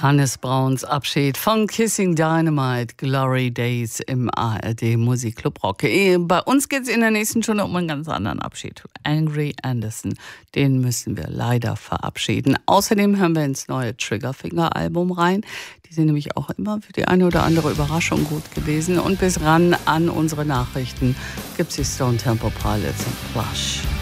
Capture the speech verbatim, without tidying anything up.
Hannes Brauns Abschied von Kissing Dynamite, Glory Days im A R D Musikclub Rock. Bei uns geht es in der nächsten Stunde um einen ganz anderen Abschied. Angry Anderson, den müssen wir leider verabschieden. Außerdem hören wir ins neue Triggerfinger-Album rein. Die sind nämlich auch immer für die eine oder andere Überraschung gut gewesen. Und bis ran an unsere Nachrichten gibt es die Stone Temple Pilots und Plush.